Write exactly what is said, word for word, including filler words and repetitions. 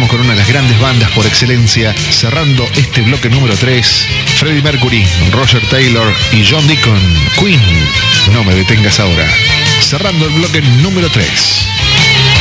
vamos con una de las grandes bandas por excelencia, cerrando este bloque número tres, Freddie Mercury, Roger Taylor y John Deacon, Queen, No me detengas ahora. Cerrando el bloque número tres.